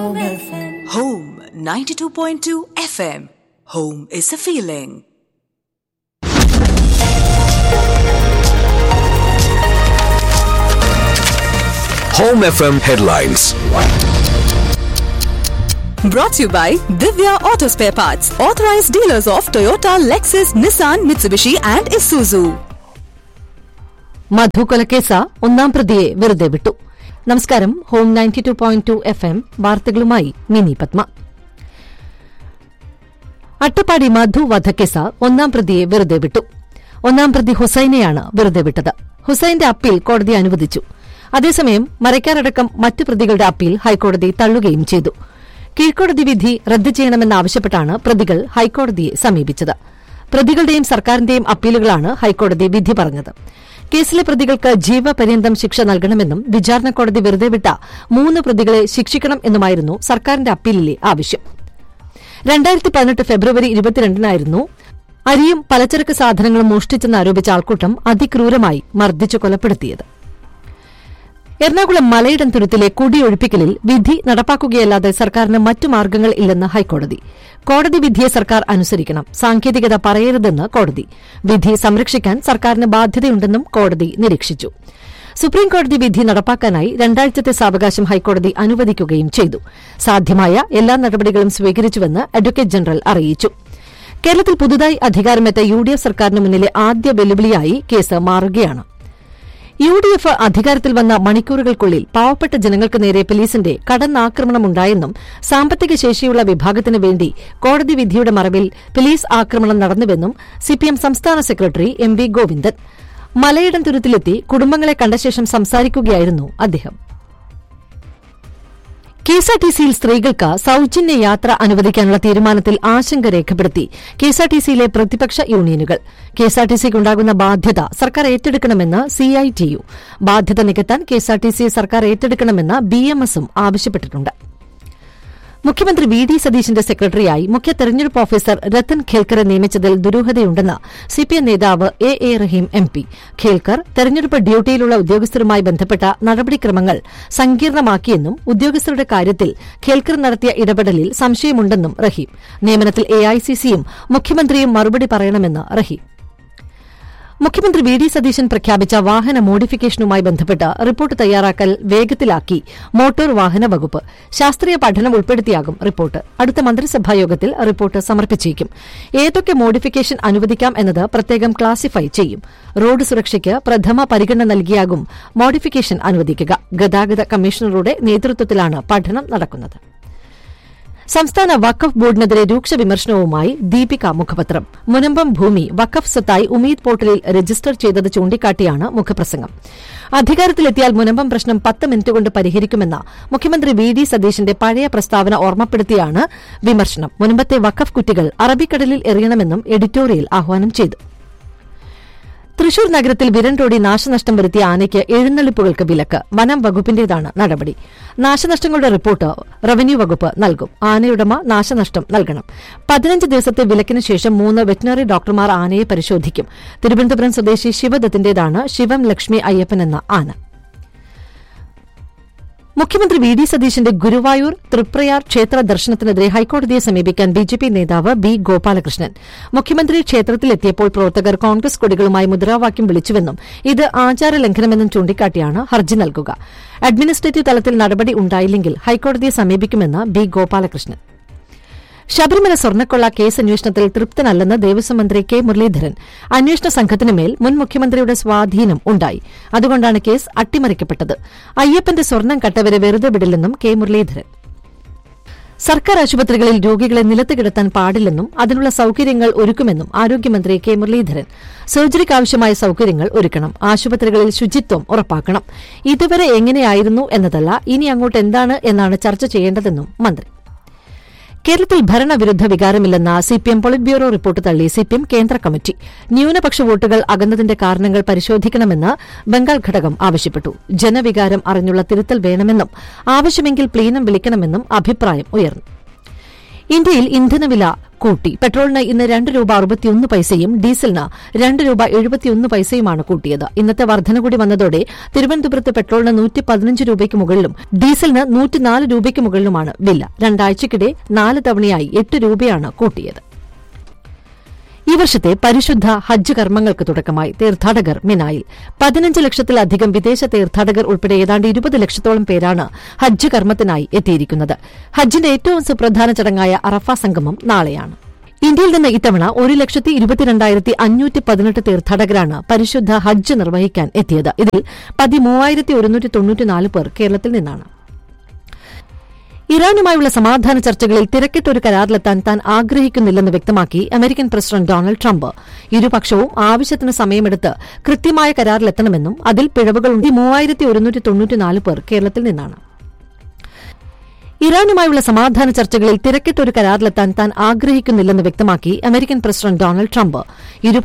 Home 92.2 FM. Home is a feeling. Home FM headlines. Brought to you by Divya Auto Spare Parts, authorized dealers of Toyota, Lexus, Nissan, Mitsubishi and Isuzu. മധു കൊലക്കേസ ഒന്നാം പ്രതിയെ വെറുതെ വിട്ടു. നമസ്കാരം. Home 92.2 FM വാർത്തകളുമായി mini Padma. Attappadi മധു വധക്കേസ ഒന്നാം പ്രതിയെ വെറുതെ വിട്ടു. ഒന്നാം പ്രതി ഹുസൈനെയാണ് വെറുതെ വിട്ടത്. ഹുസൈന്റെ അപ്പീൽ കോടതി അനുവദിച്ചു. അതേസമയം മരക്കാരടക്കം മറ്റു പ്രതികളുടെ അപ്പീൽ ഹൈക്കോടതി തള്ളുകയും ചെയ്തു. കീഴ്ക്കോടതി വിധി റദ്ദ് ചെയ്യണമെന്നാവശ്യപ്പെട്ടാണ് പ്രതികൾ ഹൈക്കോടതിയെ സമീപിച്ചത്. പ്രതികളുടെയും സർക്കാരിന്റെയും അപ്പീലുകളാണ് ഹൈക്കോടതി വിധി പറഞ്ഞത്. കേസിലെ പ്രതികൾക്ക് ജീവപര്യന്തം ശിക്ഷ നൽകണമെന്നും വിചാരണ കോടതി വെറുതെ വിട്ട 3 പ്രതികളെ ശിക്ഷിക്കണം എന്നുമായിരുന്നു സർക്കാരിന്റെ അപ്പീലിലെ ആവശ്യം. 2018 ഫെബ്രുവരി 22-നായിരുന്നു അരിയും പലചരക്ക് സാധനങ്ങളും മോഷ്ടിച്ചെന്നാരോപിച്ച ആൾക്കൂട്ടം അതിക്രൂരമായി മർദ്ദിച്ചു കൊലപ്പെടുത്തിയത്. എറണാകുളം മലയിടം തുരുത്തിലെ കുടിയൊഴിപ്പിക്കലിൽ വിധി നടപ്പാക്കുകയല്ലാതെ സർക്കാരിന് മറ്റു മാർഗ്ഗങ്ങൾ ഇല്ലെന്ന് ഹൈക്കോടതി. കോടതി വിധിയെ സർക്കാർ അനുസരിക്കണം, സാങ്കേതികത പറയരുതെന്ന് കോടതി. വിധി സംരക്ഷിക്കാൻ സർക്കാരിന് ബാധ്യതയുണ്ടെന്നും കോടതി നിരീക്ഷിച്ചു. സുപ്രീംകോടതി വിധി നടപ്പാക്കാനായി 2 ആഴ്ചത്തെ സാവകാശം ഹൈക്കോടതി അനുവദിക്കുകയും ചെയ്തു. സാധ്യമായ എല്ലാ നടപടികളും സ്വീകരിച്ചുവെന്ന് അഡ്വക്കേറ്റ് ജനറൽ അറിയിച്ചു. കേരളത്തിൽ പുതുതായി അധികാരമേറ്റ UDF സർക്കാരിന് മുന്നിലെ ആദ്യ വെല്ലുവിളിയായി കേസ് മാറുകയാണ്. UDF അധികാരത്തിൽ വന്ന മണിക്കൂറുകൾക്കുള്ളിൽ പാവപ്പെട്ട ജനങ്ങൾക്ക് നേരെ പോലീസിന്റെ കടന്നാക്രമണമുണ്ടായെന്നും സാമ്പത്തിക ശേഷിയുള്ള വിഭാഗത്തിനു വേണ്ടി കോടതി വിധിയുടെ മറവിൽ പോലീസ് ആക്രമണം നടന്നുവെന്നും CPM സംസ്ഥാന സെക്രട്ടറി MV ഗോവിന്ദൻ മലയിടം തുരുത്തിലെത്തി കുടുംബങ്ങളെ കണ്ട ശേഷം സംസാരിക്കുകയായിരുന്നു അദ്ദേഹം. KSRTCയിൽ സ്ത്രീകൾക്ക് സൌജന്യ യാത്ര അനുവദിക്കാനുള്ള തീരുമാനത്തിൽ ആശങ്ക രേഖപ്പെടുത്തി KSRTCയിലെ പ്രതിപക്ഷ യൂണിയനുകൾ. KSRTCക്കുണ്ടാകുന്ന ബാധ്യത സർക്കാർ ഏറ്റെടുക്കണമെന്ന് CITU. ബാധ്യത നികത്താൻ KSRTC സർക്കാർ ഏറ്റെടുക്കണമെന്ന് BMSഉം ആവശ്യപ്പെട്ടിട്ടുണ്ട്. മുഖ്യമന്ത്രി VD സതീശന്റെ സെക്രട്ടറിയായി മുഖ്യ തെരഞ്ഞെടുപ്പ് ഓഫീസർ രത്തൻ ഖേൽക്കറെ നിയമിച്ചതിൽ ദുരൂഹതയുണ്ടെന്ന് CPM നേതാവ് AA റഹീം MP. ഖേൽക്കർ തെരഞ്ഞെടുപ്പ് ഡ്യൂട്ടിയിലുള്ള ഉദ്യോഗസ്ഥരുമായി ബന്ധപ്പെട്ട നടപടിക്രമങ്ങൾ സങ്കീർണമാക്കിയെന്നും ഉദ്യോഗസ്ഥരുടെ കാര്യത്തിൽ ഖേൽക്കർ നടത്തിയ ഇടപെടലിൽ സംശയമുണ്ടെന്നും റഹീം. നിയമനത്തിൽ AICCയും മുഖ്യമന്ത്രിയും മറുപടി പറയണമെന്ന് റഹീം. മുഖ്യമന്ത്രി VD സതീശൻ പ്രഖ്യാപിച്ച വാഹന മോഡിഫിക്കേഷനുമായി ബന്ധപ്പെട്ട് റിപ്പോർട്ട് തയ്യാറാക്കൽ വേഗത്തിലാക്കി മോട്ടോർ വാഹന വകുപ്പ്. ശാസ്ത്രീയ പഠനം ഉൾപ്പെടുത്തിയാകും റിപ്പോർട്ട്. അടുത്ത മന്ത്രിസഭായോഗത്തിൽ റിപ്പോർട്ട് സമർപ്പിച്ചേക്കും. ഏതൊക്കെ മോഡിഫിക്കേഷൻ അനുവദിക്കാം എന്നത് പ്രത്യേകം ക്ലാസിഫൈ ചെയ്യും. റോഡ് സുരക്ഷയ്ക്ക് പ്രഥമ പരിഗണന നൽകിയാകും മോഡിഫിക്കേഷൻ അനുവദിക്കുക. ഗതാഗത കമ്മീഷണറുടെ നേതൃത്വത്തിലാണ് പഠനം നടക്കുന്നത്. സംസ്ഥാന വഖഫ് ബോർഡിനെതിരെ രൂക്ഷ വിമർശനവുമായി ദീപിക മുഖപത്രം. മുനമ്പം ഭൂമി വഖഫ് സ്വത്തായി ഉമീദ് പോർട്ടലിൽ രജിസ്റ്റർ ചെയ്തത് ചൂണ്ടിക്കാട്ടിയാണ് മുഖപ്രസംഗം. അധികാരത്തിലെത്തിയാൽ മുനമ്പം പ്രശ്നം 10 മിനിറ്റ് കൊണ്ട് പരിഹരിക്കുമെന്ന മുഖ്യമന്ത്രി VD സതീശന്റെ പഴയ പ്രസ്താവന ഓർമ്മപ്പെടുത്തിയാണ് വിമർശനം. മുനമ്പത്തെ വഖഫ് കുറ്റികൾ അറബിക്കടലിൽ എറിയണമെന്നും എഡിറ്റോറിയൽ ആഹ്വാനം ചെയ്തു. തൃശൂർ നഗരത്തിൽ വിരണ്ടോടി നാശനഷ്ടം വരുത്തിയ ആനയ്ക്ക് എഴുന്നള്ളിപ്പുകൾക്ക് വിലക്ക്. വനം വകുപ്പിന്റേതാണ് നടപടി. നാശനഷ്ടങ്ങളുടെ റിപ്പോർട്ട് റവന്യൂ വകുപ്പ് നൽകും. ആനയുടമ നാശനഷ്ടം നൽകണം. 15 ദിവസത്തെ വിലക്കിന് ശേഷം 3 വെറ്റിനറി ഡോക്ടർമാർ ആനയെ പരിശോധിക്കും. തിരുവനന്തപുരം സ്വദേശി ശിവദത്തിന്റേതാണ് ശിവം ലക്ഷ്മി അയ്യപ്പൻ എന്ന ആന. മുഖ്യമന്ത്രി VD സതീശന്റെ ഗുരുവായൂർ തൃപ്രയാർ ക്ഷേത്ര ദർശനത്തിനെതിരെ ഹൈക്കോടതിയെ സമീപിക്കാൻ BJP നേതാവ് B ഗോപാലകൃഷ്ണൻ. മുഖ്യമന്ത്രി ക്ഷേത്രത്തിലെത്തിയപ്പോൾ പ്രവർത്തകർ കോൺഗ്രസ് കൊടികളുമായി മുദ്രാവാക്യം വിളിച്ചുവെന്നും ഇത് ആചാരലംഘനമെന്നും ചൂണ്ടിക്കാട്ടിയാണ് ഹർജി നൽകുക. അഡ്മിനിസ്ട്രേറ്റീവ് തലത്തിൽ നടപടി ഉണ്ടായില്ലെങ്കിൽ ഹൈക്കോടതിയെ സമീപിക്കുമെന്ന് B ഗോപാലകൃഷ്ണൻ. ശബരിമല സ്വർണ്ണക്കൊള്ള കേസ് അന്വേഷണത്തിൽ തൃപ്തനല്ലെന്ന് ദേവസ്വം മന്ത്രി K മുരളീധരൻ. അന്വേഷണ സംഘത്തിനുമേൽ മുൻ മുഖ്യമന്ത്രിയുടെ സ്വാധീനം ഉണ്ടായി. അതുകൊണ്ടാണ് കേസ് അട്ടിമറിക്കപ്പെട്ടത്. അയ്യപ്പന്റെ സ്വർണ്ണം കട്ടവരെ വെറുതെ വിടില്ലെന്നും K മുരളീധരൻ. സർക്കാർ ആശുപത്രികളിൽ രോഗികളെ നിലത്ത് കിടത്താൻ പാടില്ലെന്നും അതിനുള്ള സൌകര്യങ്ങൾ ഒരുക്കുമെന്നും ആരോഗ്യമന്ത്രി K മുരളീധരൻ. സർജറിക്കാവശ്യമായ സൌകര്യങ്ങൾ ഒരുക്കണം. ആശുപത്രികളിൽ ശുചിത്വം ഉറപ്പാക്കണം. ഇതുവരെ എങ്ങനെയായിരുന്നു എന്നതല്ല, ഇനി അങ്ങോട്ട് എന്താണ് എന്നാണ് ചർച്ച ചെയ്യേണ്ടതെന്നും മന്ത്രി. കേരളത്തിൽ ഭരണവിരുദ്ധ വികാരമില്ലെന്ന CPM പോളിറ്റ് ബ്യൂറോ റിപ്പോർട്ട് തള്ളി CPM കേന്ദ്ര കമ്മിറ്റി. ന്യൂനപക്ഷ വോട്ടുകൾ അകന്നതിന്റെ കാരണങ്ങൾ പരിശോധിക്കണമെന്ന് ബംഗാൾ ഘടകം ആവശ്യപ്പെട്ടു. ജനവികാരം അറിഞ്ഞുള്ള തിരുത്തൽ വേണമെന്നും ആവശ്യമെങ്കിൽ പ്ലീനം വിളിക്കണമെന്നും അഭിപ്രായം ഉയർന്നു. ഇന്ത്യയിൽ ഇന്ധനവില കൂട്ടി. പെട്രോളിന് ഇന്ന് 2 രൂപ 61 പൈസയും ഡീസലിന് 2 രൂപ 71 പൈസയുമാണ് കൂട്ടിയത്. ഇന്നത്തെ വർധന കൂടി വന്നതോടെ തിരുവനന്തപുരത്ത് പെട്രോളിന് 115 രൂപയ്ക്ക് മുകളിലും ഡീസലിന് 104 രൂപയ്ക്ക് മുകളിലുമാണ് വില. രണ്ടാഴ്ചയ്ക്കിടെ 4 തവണയായി 8 രൂപയാണ് കൂട്ടിയത്. ഈ വർഷത്തെ പരിശുദ്ധ ഹജ്ജ് കർമ്മങ്ങൾക്ക് തുടക്കമായി. തീർത്ഥാടകർ മിനായിൽ. 15 ലക്ഷത്തിലധികം വിദേശ തീർത്ഥാടകർ ഉൾപ്പെടെ ഏതാണ്ട് 20 ലക്ഷത്തോളം പേരാണ് ഹജ്ജ് കർമ്മത്തിനായി എത്തിയിരിക്കുന്നത്. ഹജ്ജിന്റെ ഏറ്റവും സുപ്രധാന ചടങ്ങായ അറഫ സംഗമം നാളെയാണ്. ഇന്ത്യയിൽ നിന്ന് ഇത്തവണ 1,22,518 തീർത്ഥാടകരാണ് പരിശുദ്ധ ഹജ്ജ് നിർവഹിക്കാൻ എത്തിയത്. ഇതിൽ 13,194 പേർ കേരളത്തിൽ നിന്നാണ്. ഇറാനുമായുള്ള സമാധാന ചർച്ചകളിൽ തിരക്കിട്ടൊരു കരാറിലെത്താൻ താൻ ആഗ്രഹിക്കുന്നില്ലെന്ന് വ്യക്തമാക്കി അമേരിക്കൻ പ്രസിഡന്റ് ഡൊണാൾഡ് ട്രംപ്. ഇരുപക്ഷവും ആവശ്യത്തിന് സമയമെടുത്ത് കൃത്യമായ കരാറിലെത്തണമെന്നും അതിൽ പിഴവുകളുണ്ട്. 3,194 പേർ കേരളത്തിൽ നിന്നാണ്. ഇറാനുമായുള്ള സമാധാന ചർച്ചകളിൽ തിരക്കിട്ടൊരു കരാറിലെത്താൻ താൻ ആഗ്രഹിക്കുന്നില്ലെന്ന് വ്യക്തമാക്കി അമേരിക്കൻ പ്രസിഡന്റ് ഡൊണാൾഡ് ട്രംപ്.